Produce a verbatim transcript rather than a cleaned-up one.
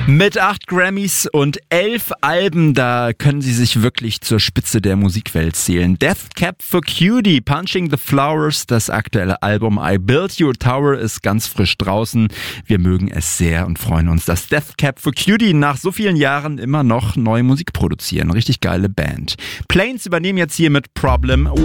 Mit acht Grammys und elf Alben, da können sie sich wirklich zur Spitze der Musikwelt zählen. Death Cab for Cutie, Punching the Flowers, das aktuelle Album I Built You a Tower ist ganz frisch draußen. Wir mögen es sehr und freuen uns, dass Death Cab for Cutie nach so vielen Jahren immer noch neue Musik produzieren. Richtig geile Band. Planes übernehmen jetzt hier mit Problem.